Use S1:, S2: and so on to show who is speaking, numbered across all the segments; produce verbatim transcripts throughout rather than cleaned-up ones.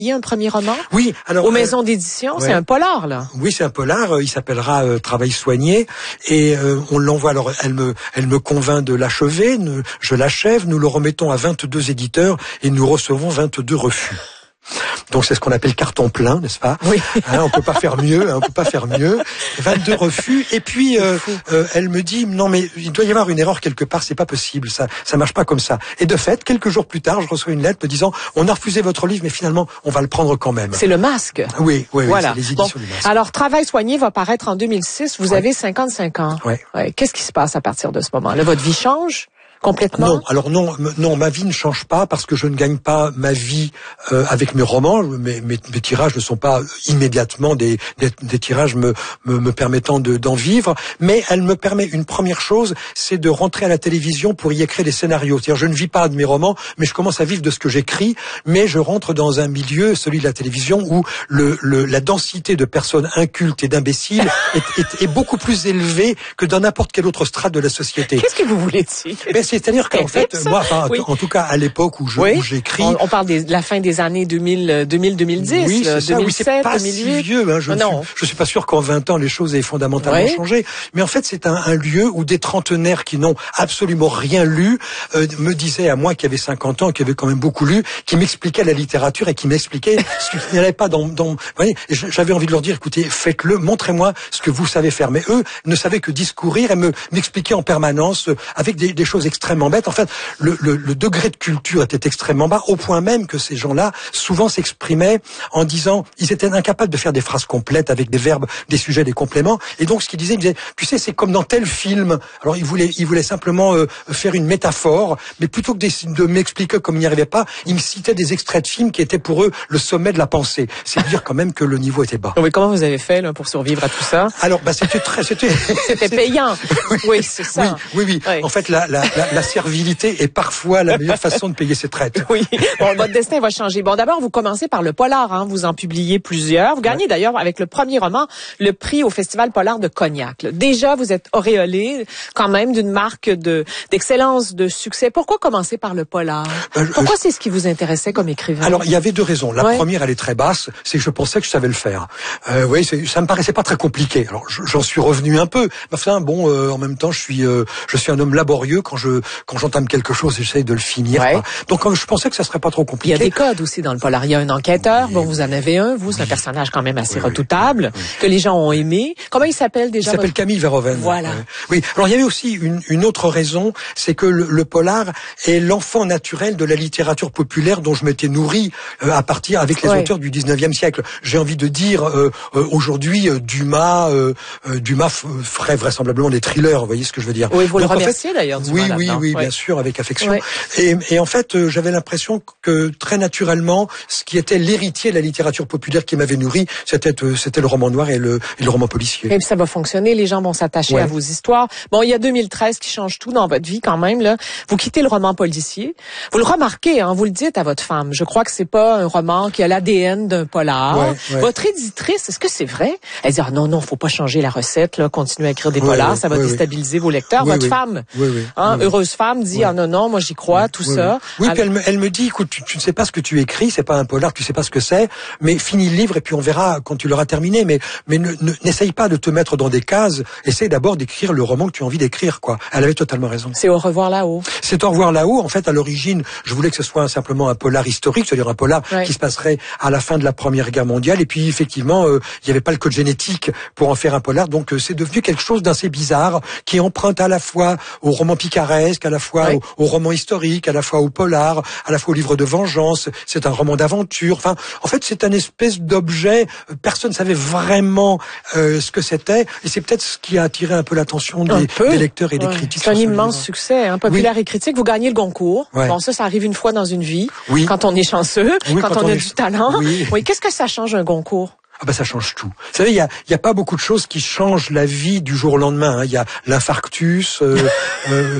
S1: Il y a un premier roman?
S2: Oui, alors...
S1: Aux
S2: euh,
S1: maisons d'édition, ouais. C'est un polar, là.
S2: Oui, c'est un polar. Il s'appellera euh, Travail soigné. Et euh, on l'envoie. Alors, elle me, elle me convainc de l'achever. Je l'achève. Nous le remettons à vingt-deux éditeurs et nous recevons vingt-deux refus. Donc c'est ce qu'on appelle carton plein, n'est-ce pas? Oui. Hein, on peut pas faire mieux, hein, on peut pas faire mieux. vingt-deux refus. Et puis euh, euh, elle me dit non mais il doit y avoir une erreur quelque part, c'est pas possible, ça ça marche pas comme ça. Et de fait, quelques jours plus tard, je reçois une lettre me disant on a refusé votre livre, mais finalement on va le prendre quand même.
S1: C'est Le Masque.
S2: Oui, oui,
S1: voilà.
S2: oui, c'est les éditions
S1: bon.
S2: du Masque.
S1: Alors Travail soigné va paraître en deux mille six. Vous
S2: ouais.
S1: avez cinquante-cinq ans.
S2: Ouais.
S1: Ouais. Qu'est-ce qui se passe à partir de ce moment-là? Votre vie change? Complètement?
S2: Non, alors non, non, ma vie ne change pas parce que je ne gagne pas ma vie euh, avec mes romans. Mes, mes, mes tirages ne sont pas immédiatement des, des, des tirages me, me, me permettant de, d'en vivre, mais elle me permet une première chose, c'est de rentrer à la télévision pour y écrire des scénarios. C'est-à-dire, je ne vis pas de mes romans, mais je commence à vivre de ce que j'écris, mais je rentre dans un milieu, celui de la télévision, où le, le, la densité de personnes incultes et d'imbéciles est, est, est beaucoup plus élevée que dans n'importe quelle autre strate de la société.
S1: Qu'est-ce que vous voulez dire?
S2: Mais c'est-à-dire qu'en fait, moi, enfin, oui. en tout cas, à l'époque où, je,
S1: oui.
S2: où j'écris...
S1: On, on parle des, de la fin des années deux mille, deux mille, deux mille dix,
S2: oui, c'est ça,
S1: deux mille sept,
S2: oui, c'est pas
S1: deux mille huit.
S2: Si vieux, hein, je,
S1: non.
S2: ne suis, je suis pas sûr qu'en vingt ans, les choses aient fondamentalement oui. changé. Mais en fait, c'est un, un lieu où des trentenaires qui n'ont absolument rien lu euh, me disaient à moi qui avait cinquante ans, qui avait quand même beaucoup lu, qui m'expliquaient la littérature et qui m'expliquaient ce qui n'y avait pas dans... dans vous voyez, j'avais envie de leur dire, écoutez, faites-le, montrez-moi ce que vous savez faire. Mais eux ne savaient que discourir et me m'expliquer en permanence euh, avec des, des choses extrêmement bêtes. En fait, Le, le, le degré de culture était extrêmement bas, au point même que ces gens-là souvent s'exprimaient en disant, ils étaient incapables de faire des phrases complètes avec des verbes, des sujets, des compléments. Et donc, ce qu'ils disaient, ils disaient, tu sais, c'est comme dans tel film. Alors, ils voulaient, ils voulaient simplement euh, faire une métaphore, mais plutôt que de, de m'expliquer comme ils n'y arrivaient pas, ils me citaient des extraits de films qui étaient pour eux le sommet de la pensée. C'est dire quand même que le niveau était bas.
S1: Oui, comment vous avez fait là, pour survivre à tout ça?
S2: Alors, bah, c'était très, c'était,
S1: c'était payant. Oui, oui c'est ça.
S2: Oui, oui, oui. oui. En fait, la, la, la, la servilité est parfois la meilleure façon de payer ses traites.
S1: Oui. Bon, votre destin va changer. Bon, d'abord, vous commencez par le polar, hein. Vous en publiez plusieurs. Vous gagnez ouais. d'ailleurs avec le premier roman le prix au Festival Polar de Cognac. Là. Déjà, vous êtes auréolé quand même d'une marque de d'excellence, de succès. Pourquoi commencer par le polar? Euh, Pourquoi je... c'est ce qui vous intéressait comme écrivain?
S2: Alors, il y avait deux raisons. La
S1: ouais.
S2: première, elle est très basse, c'est que je pensais que je savais le faire. Euh, oui, ça me paraissait pas très compliqué. Alors, j'en suis revenu un peu. Enfin, bon, euh, en même temps, je suis, euh, je suis un homme laborieux quand je quand j'entame quelque chose, j'essaie de le finir.
S1: Ouais.
S2: Donc je pensais que ça serait pas trop compliqué.
S1: Il y a des codes aussi dans le polar. Il y a un enquêteur, oui, bon vous en avez un, vous c'est oui. un personnage quand même assez oui, redoutable, oui. que les gens ont aimé. Comment il s'appelle déjà?
S2: Il s'appelle Camille Verhoeven.
S1: Voilà.
S2: Oui. Alors il y avait aussi une, une autre raison, c'est que le, le polar est l'enfant naturel de la littérature populaire dont je m'étais nourri euh, à partir avec les ouais. auteurs du dix-neuvième siècle. J'ai envie de dire euh, euh, aujourd'hui euh, Dumas, euh, euh, Dumas ferait vraisemblablement des thrillers. Vous voyez ce que je veux dire?
S1: Oui, vous
S2: Donc,
S1: le remerciez
S2: en fait,
S1: d'ailleurs.
S2: Oui, oui, oui, oui,
S1: ouais.
S2: bien sûr, avec affection.
S1: Ouais.
S2: Et, et en fait, euh, j'avais l'impression que très naturellement, ce qui était l'héritier de la littérature populaire qui m'avait nourri, c'était euh, c'était le roman noir et le, et le roman policier.
S1: Et puis ça va fonctionner, les gens vont s'attacher ouais. à vos histoires. Bon, il y a deux mille treize qui change tout dans votre vie quand même là. Vous quittez le roman policier. Vous le remarquez, hein, vous le dites à votre femme. Je crois que c'est pas un roman qui a l'A D N d'un polar. Ouais, ouais. Votre éditrice, est-ce que c'est vrai? Elle dit ah, non non, faut pas changer la recette là, continuez à écrire des
S2: ouais,
S1: polars,
S2: ouais,
S1: ça va
S2: ouais,
S1: déstabiliser vos lecteurs.
S2: Ouais,
S1: votre
S2: ouais.
S1: femme,
S2: ouais, ouais,
S1: hein,
S2: ouais,
S1: heureuse femme dit
S2: ouais.
S1: ah non non, moi j'y crois,
S2: ouais,
S1: tout
S2: ouais,
S1: ça.
S2: Ouais. Oui,
S1: Alors...
S2: puis elle me, elle me dit écoute, tu, tu ne sais pas ce que tu écris, c'est pas un polar, tu sais pas ce que c'est, mais finis le livre et puis on verra quand tu l'auras terminé. Mais mais ne, ne, n'essaye pas de te mettre dans des cases. Essaye d'abord d'écrire le roman que tu as envie d'écrire, quoi. Elle avait totalement raison.
S1: C'est Au revoir là-haut.
S2: C'est Au revoir là-haut. En fait, à l'origine, je voulais que ce soit simplement un polar historique, c'est-à-dire un polar ouais. qui se passerait à la fin de la Première Guerre mondiale. Et puis effectivement, euh, il n'y avait pas le code génétique pour en faire un polar, donc euh, c'est devenu quelque chose d'assez bizarre qui emprunte à la fois au roman picaresque, à la fois ouais. au, au roman historique, à la fois au polar, à la fois au livre de vengeance. C'est un roman d'aventure. Enfin, en fait, c'est un espèce d'objet. Personne ne savait vraiment euh, ce que c'était, et c'est peut-être ce qui a attiré un peu l'attention des, des lecteurs et des ouais. critiques.
S1: C'est un immense livre. Succès, hein, populaire oui. et critique. Vous gagnez le Goncourt.
S2: Ouais.
S1: Bon, ça, ça arrive une fois dans une vie,
S2: oui.
S1: quand on est chanceux,
S2: oui,
S1: quand,
S2: quand
S1: on,
S2: on
S1: a
S2: est...
S1: du talent.
S2: Oui.
S1: oui. Qu'est-ce que ça change un Goncourt?
S2: Ah ben ça change tout. Vous savez, il y a, il y a pas beaucoup de choses qui changent la vie du jour au lendemain. Hein. Il y a l'infarctus, euh, euh,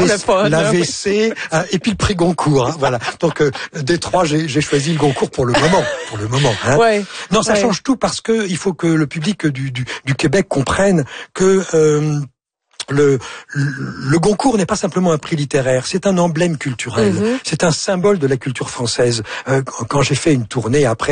S2: l'A V C, euh, et puis le prix Goncourt. Hein. Voilà. Donc euh, des trois, j'ai, j'ai choisi le Goncourt pour le moment. Pour le moment. Hein.
S1: Ouais.
S2: Non, ça ouais. change tout parce que il faut que le public du, du, du Québec comprenne que euh, Le, le Goncourt n'est pas simplement un prix littéraire, c'est un emblème culturel, mmh. c'est un symbole de la culture française. Euh, quand j'ai fait une tournée après